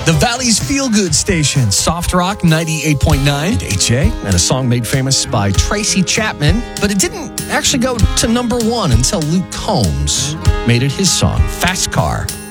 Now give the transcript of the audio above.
The Valley's feel-good station, Soft Rock 98.9 HA, and a song made famous by Tracy Chapman, but it didn't actually go to number one until Luke Combs made it his song, Fast Car.